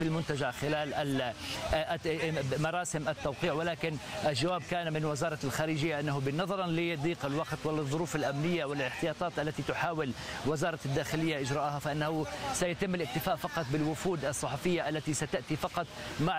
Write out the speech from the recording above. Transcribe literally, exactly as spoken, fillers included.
المنتجع خلال مراسم التوقيع، ولكن الجواب كان من وزارة الخارجية أنه بالنظرا لضيق الوقت والظروف الأمنية والاحتياطات التي تحاول وزارة الداخلية إجراءها، فإنه سيتم الاكتفاء فقط بالوفود الصحفية التي ستأتي فقط مع